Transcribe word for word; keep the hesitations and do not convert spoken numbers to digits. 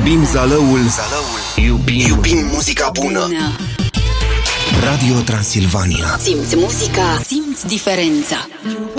Iubim Zalăul, Zalăul. Iubim, iubim muzica bună. Radio Transilvania. Simți muzica, simți diferența.